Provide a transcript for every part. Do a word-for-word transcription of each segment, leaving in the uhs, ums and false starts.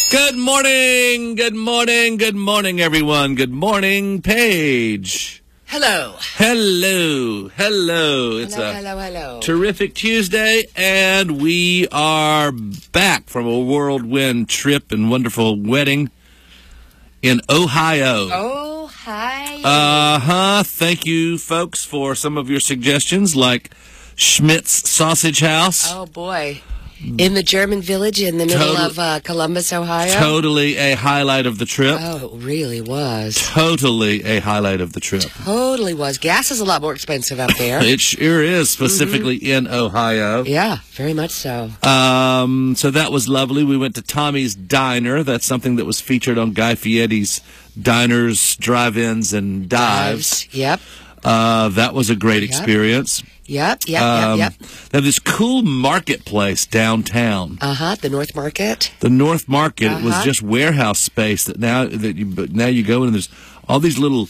Good morning, good morning, good morning, everyone. Good morning, Paige. Hello. Hello, hello. It's hello, a hello, hello. terrific Tuesday, and we are back from a whirlwind trip and wonderful wedding in Ohio. Ohio. Uh-huh. Thank you, folks, for some of your suggestions, like Schmidt's Sausage House. Oh, boy. In the German village in the middle Total- of uh, Columbus, Ohio? Totally a highlight of the trip. Oh, it really was. Totally a highlight of the trip. Totally was. Gas is a lot more expensive up there. It sure is, specifically mm-hmm. in Ohio. Yeah, very much so. Um, so that was lovely. We went to Tommy's Diner. That's something that was featured on Guy Fieri's Diners, Drive-Ins, and Dives. Dives. Yep. Uh, that was a great Yep. experience. Yep, yep, Um, yep, yep. Now, this cool marketplace downtown. Uh-huh, the North Market. The North Market Uh-huh. was just warehouse space that now that you but now you go in and there's all these little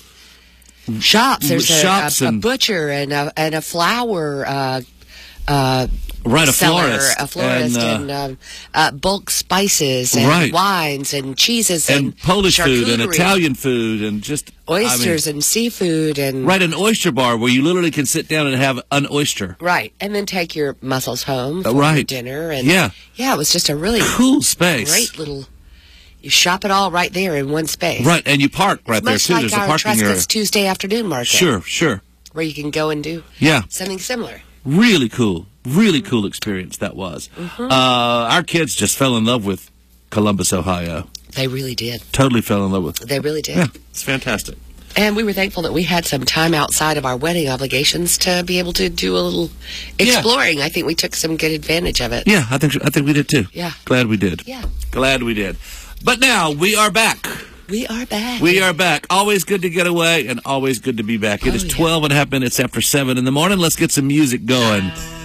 Shops. There's shops a, a, a and- butcher and a, and a flower uh, uh, right a seller, florist, a florist, and, and, uh, um, uh, bulk spices and Right. wines and cheeses and, and Polish food and charcuterie, Italian food and just oysters I mean, and seafood and right, an oyster bar where you literally can sit down and have an oyster. right, and then take your mussels home for Uh, right. your dinner. And Yeah. yeah, it was just a really Cool space. great little. You shop it all right there in one space. Right, and you park right It's there much too. like There's a our parking area. Trescot's Tuesday afternoon market. Sure, sure. Where you can go and do Yeah. something similar. Really cool. Really cool experience that was. Mm-hmm. Uh, our kids just fell in love with Columbus, Ohio. They really did. Totally fell in love with it. They really did. Yeah, it's fantastic. And we were thankful that we had some time outside of our wedding obligations to be able to do a little exploring. I think we took some good advantage of it. Yeah, I think I think we did too. Yeah. Glad we did. Yeah. Glad we did. But now we are back. We are back. We are back. Always good to get away and always good to be back. It Oh, is yeah. twelve and a half minutes after seven in the morning. Let's get some music going.